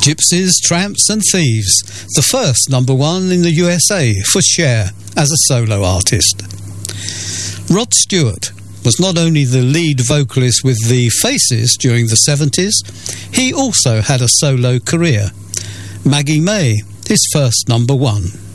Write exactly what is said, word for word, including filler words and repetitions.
Gypsies, Tramps and Thieves, the first number one in the U S A for Cher as a solo artist. Rod Stewart was not only the lead vocalist with the Faces during the seventies, he also had a solo career. Maggie May, his first number one.